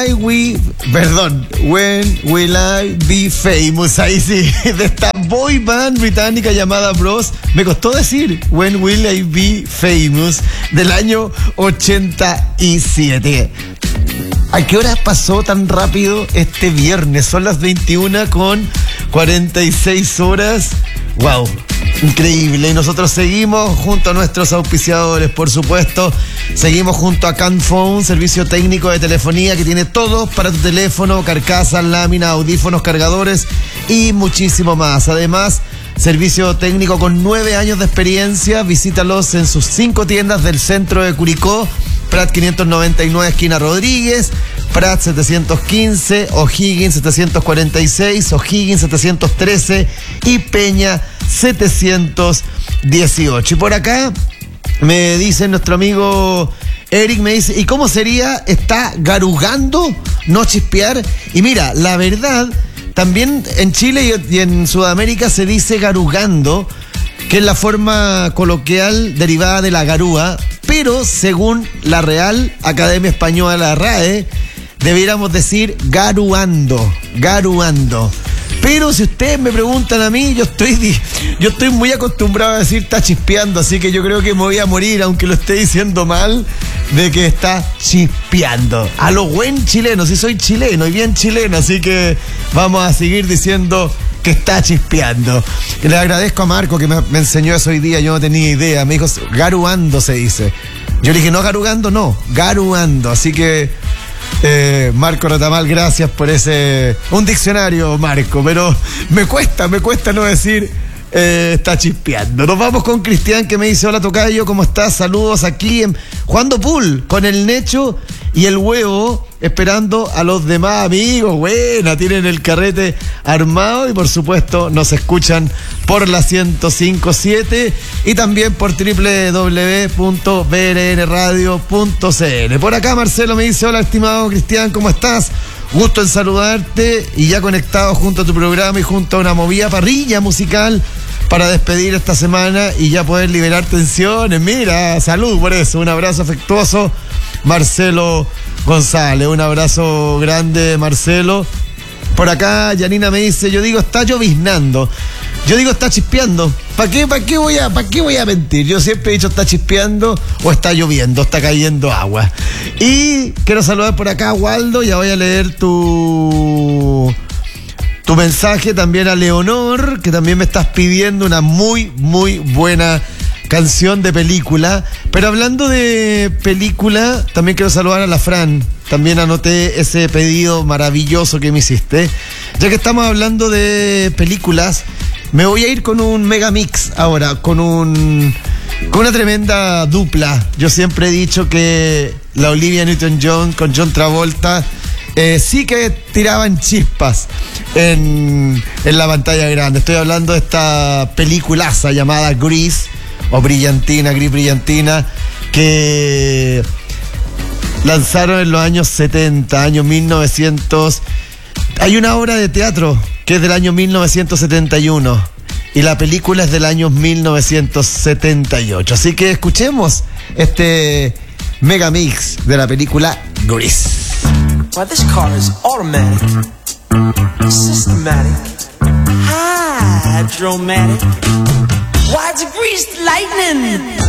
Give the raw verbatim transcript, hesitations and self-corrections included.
I we, perdón, When Will I Be Famous? Ahí sí, de esta boy band británica llamada Bros. Me costó decir When Will I Be Famous, del año ochenta y siete. ¿A qué hora pasó tan rápido este viernes? Son las veintiuna con cuarenta y seis horas. ¡Wow! Increíble. Y nosotros seguimos junto a nuestros auspiciadores, por supuesto. Seguimos junto a Canphone, servicio técnico de telefonía que tiene todo para tu teléfono: carcasas, láminas, audífonos, cargadores y muchísimo más. Además, servicio técnico con nueve años de experiencia. Visítalos en sus cinco tiendas del centro de Curicó: Prat quinientos noventa y nueve, esquina Rodríguez; Prat setecientos quince, O'Higgins setecientos cuarenta y seis, O'Higgins setecientos trece y Peña setecientos dieciocho. Y por acá me dice nuestro amigo Eric, me dice, ¿y cómo sería? ¿Está garugando? ¿No chispear? Y mira, la verdad, también en Chile y en Sudamérica se dice garugando, que es la forma coloquial derivada de la garúa, pero según la Real Academia Española, la R A E, debiéramos decir garuando, garuando. Pero si ustedes me preguntan a mí, yo estoy yo estoy muy acostumbrado a decir está chispeando, así que yo creo que me voy a morir, aunque lo esté diciendo mal, de que está chispeando. A lo buen chileno, si soy chileno y bien chileno, así que vamos a seguir diciendo que está chispeando. Y le agradezco a Marco que me, me enseñó eso hoy día, yo no tenía idea. Me dijo, garuando se dice. Yo le dije, no garugando, no, garuando. Así que, eh, Marco Retamal, gracias por ese... Un diccionario, Marco, pero me cuesta, me cuesta no decir... Eh, está chispeando. Nos vamos con Cristian, que me dice, hola tocayo, ¿cómo estás? Saludos aquí en jugando pool con el Necho y el Huevo, esperando a los demás amigos. Buena, tienen el carrete armado y por supuesto nos escuchan por la ciento cinco punto siete y también por doble u doble u doble u punto b r n radio punto c l. Por acá Marcelo me dice, hola estimado Cristian, ¿cómo estás? Gusto en saludarte y ya conectado junto a tu programa y junto a una movida parrilla musical para despedir esta semana y ya poder liberar tensiones. Mira, salud por eso, un abrazo afectuoso, Marcelo González, un abrazo grande, Marcelo. Por acá Yanina me dice, yo digo está lloviznando, yo digo está chispeando. ¿Para qué, para qué voy a, para qué voy a mentir? Yo siempre he dicho está chispeando o está lloviendo, está cayendo agua. Y quiero saludar por acá a Waldo, ya voy a leer tu tu mensaje, también a Leonor, que también me estás pidiendo una muy, muy buena canción de película. Pero hablando de película, también quiero saludar a la Fran. También anoté ese pedido maravilloso que me hiciste. Ya que estamos hablando de películas, me voy a ir con un mega mix ahora, con un con una tremenda dupla. Yo siempre he dicho que la Olivia Newton-John con John Travolta eh, sí que tiraban chispas en, en la pantalla grande. Estoy hablando de esta peliculaza llamada Grease, o Brillantina, Gris Brillantina, que lanzaron en los años setenta, año mil novecientos. Hay una obra de teatro que es del año mil novecientos setenta y uno y la película es del año mil novecientos setenta y ocho. Así que escuchemos este mega mix de la película Grease. Well, this car is automatic, systematic, hydromatic. Why, it's greased lightning.